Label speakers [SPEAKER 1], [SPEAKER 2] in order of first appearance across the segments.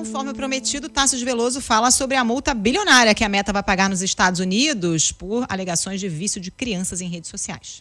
[SPEAKER 1] conforme o prometido, Tasso Veloso fala sobre a multa bilionária que a Meta vai pagar nos Estados Unidos por alegações de vício de crianças em redes sociais.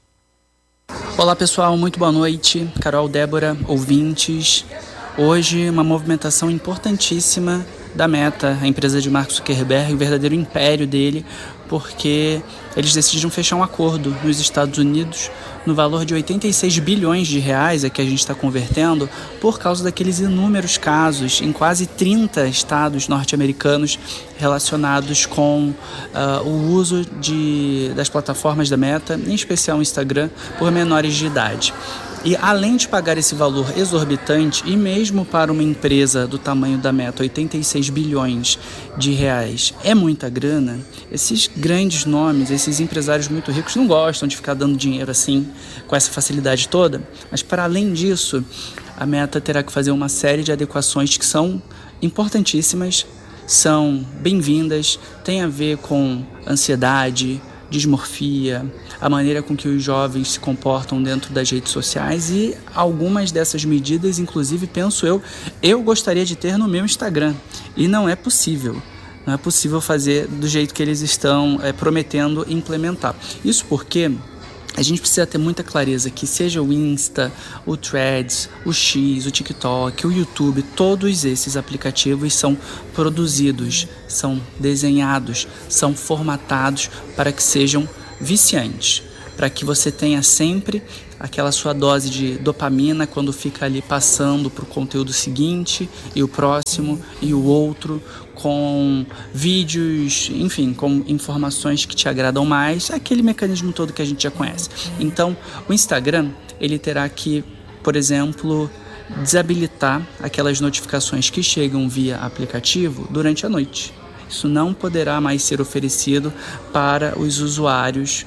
[SPEAKER 2] Olá pessoal, muito boa noite. Carol, Débora, ouvintes. Hoje uma movimentação importantíssima da Meta, a empresa de Mark Zuckerberg, o verdadeiro império dele, porque eles decidiram fechar um acordo nos Estados Unidos no valor de 86 bilhões de reais, que a gente está convertendo, por causa daqueles inúmeros casos em quase 30 estados norte-americanos relacionados com o uso das plataformas da Meta, em especial o Instagram, por menores de idade. E além de pagar esse valor exorbitante, e mesmo para uma empresa do tamanho da Meta, 86 bilhões de reais é muita grana, esses grandes nomes, esses empresários muito ricos não gostam de ficar dando dinheiro assim, com essa facilidade toda. Mas para além disso, a Meta terá que fazer uma série de adequações que são importantíssimas, são bem-vindas, tem a ver com ansiedade, dismorfia, a maneira com que os jovens se comportam dentro das redes sociais, e algumas dessas medidas, inclusive, penso eu gostaria de ter no meu Instagram, e não é possível. Não é possível fazer do jeito que eles estão prometendo implementar. Isso porque a gente precisa ter muita clareza que seja o Insta, o Threads, o X, o TikTok, o YouTube, todos esses aplicativos são produzidos, são desenhados, são formatados para que sejam viciantes, para que você tenha sempre aquela sua dose de dopamina quando fica ali passando para o conteúdo seguinte e o próximo e o outro, com vídeos, enfim, com informações que te agradam mais, aquele mecanismo todo que a gente já conhece. Então, o Instagram, ele terá que, por exemplo, desabilitar aquelas notificações que chegam via aplicativo durante a noite. Isso não poderá mais ser oferecido para os usuários,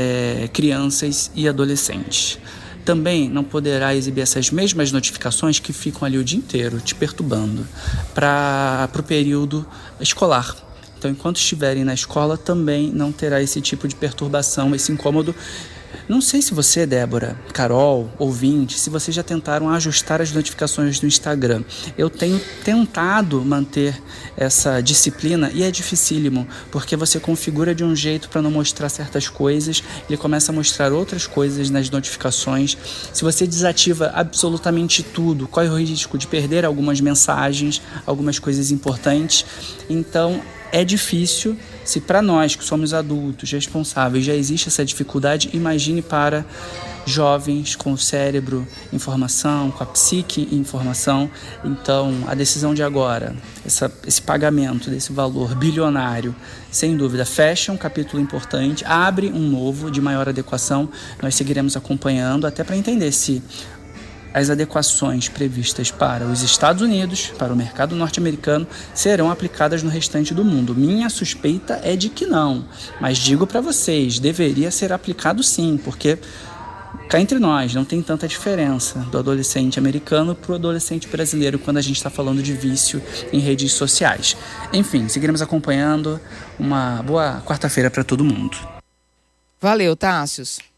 [SPEAKER 2] crianças e adolescentes. Também não poderá exibir essas mesmas notificações que ficam ali o dia inteiro te perturbando para o período escolar. Então, enquanto estiverem na escola, também não terá esse tipo de perturbação, esse incômodo. Não sei se você, Débora, Carol, ouvinte, se vocês já tentaram ajustar as notificações do Instagram. Eu tenho tentado manter essa disciplina e é dificílimo, porque você configura de um jeito para não mostrar certas coisas, ele começa a mostrar outras coisas nas notificações. Se você desativa absolutamente tudo, corre o risco de perder algumas mensagens, algumas coisas importantes. Então, é difícil. Se para nós que somos adultos, responsáveis, já existe essa dificuldade, imagine para jovens com o cérebro em formação, com a psique em formação. Então, a decisão de agora, esse pagamento desse valor bilionário, sem dúvida, fecha um capítulo importante, abre um novo de maior adequação. Nós seguiremos acompanhando até para entender se as adequações previstas para os Estados Unidos, para o mercado norte-americano, serão aplicadas no restante do mundo. Minha suspeita é de que não, mas digo para vocês, deveria ser aplicado sim, porque cá entre nós não tem tanta diferença do adolescente americano para o adolescente brasileiro quando a gente está falando de vício em redes sociais. Enfim, seguiremos acompanhando. Uma boa quarta-feira para todo mundo.
[SPEAKER 3] Valeu, Tássios.